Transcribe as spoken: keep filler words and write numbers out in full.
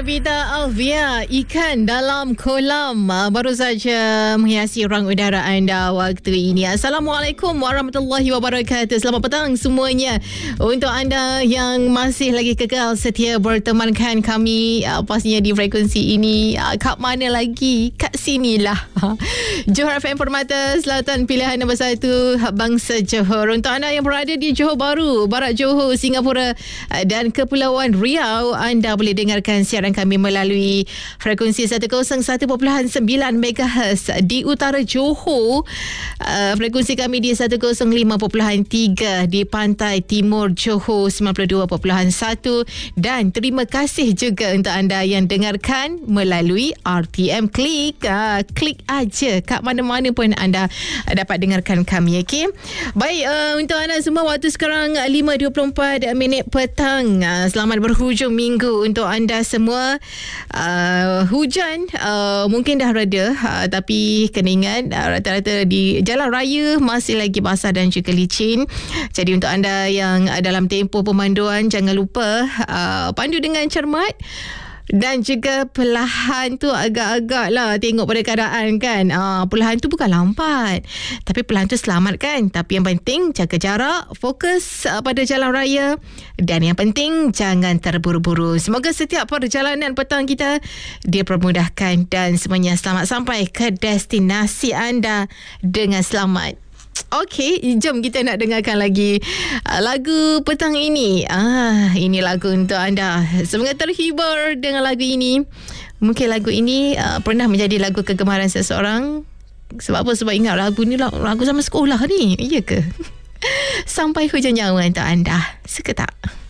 Nabita Alvia, ikan dalam kolam uh, baru saja menghiasi ruang udara anda waktu ini. Assalamualaikum warahmatullahi wabarakatuh. Selamat petang semuanya. Untuk anda yang masih lagi kekal setia bertemankan kami uh, pastinya di frekuensi ini, uh, kat mana lagi? Kat sinilah. Johor F M Permata Selatan, pilihan nombor satu bangsa Johor. Untuk anda yang berada di Johor Bahru, Barat Johor, Singapura uh, dan Kepulauan Riau, anda boleh dengarkan siaran kami melalui frekuensi seratus satu perpuluhan sembilan megahertz. Di utara Johor, uh, frekuensi kami di seratus lima perpuluhan tiga, di pantai timur Johor sembilan puluh dua perpuluhan satu, dan terima kasih juga untuk anda yang dengarkan melalui R T M Klik. Uh, klik aja kat mana-mana pun anda dapat dengarkan kami. Okay? Baik, uh, untuk anda semua, waktu sekarang lima dua puluh empat minit petang. Uh, selamat berhujung minggu untuk anda semua. Uh, hujan uh, mungkin dah reda, uh, tapi kena ingat uh, rata-rata di jalan raya masih lagi basah dan juga licin. Jadi untuk anda yang uh, dalam tempoh pemanduan, jangan lupa uh, pandu dengan cermat. Dan juga perlahan tu agak-agak lah tengok pada keadaan kan. Ah, perlahan tu bukan lambat, tapi perlahan tu selamat kan. Tapi yang penting jaga jarak, fokus uh, pada jalan raya. Dan yang penting jangan terburu-buru. Semoga setiap perjalanan petang kita dipermudahkan dan semuanya selamat sampai ke destinasi anda dengan selamat. Okey, jom kita nak dengarkan lagi uh, lagu petang ini. Ah, ini lagu untuk anda. Semoga terhibur dengan lagu ini. Mungkin lagu ini uh, pernah menjadi lagu kegemaran seseorang. Sebab apa? Sebab ingat lagu ni lagu zaman sekolah ni. Iya ke? Sampai hujan nyawa untuk anda. Suka tak?